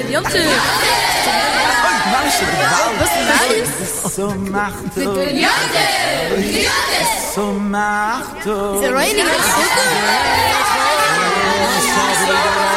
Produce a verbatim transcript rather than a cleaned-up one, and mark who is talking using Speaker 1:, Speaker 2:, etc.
Speaker 1: Jonte.
Speaker 2: Was ist
Speaker 3: So macht du.
Speaker 2: Jonte.
Speaker 3: So macht du.
Speaker 2: Is it raining?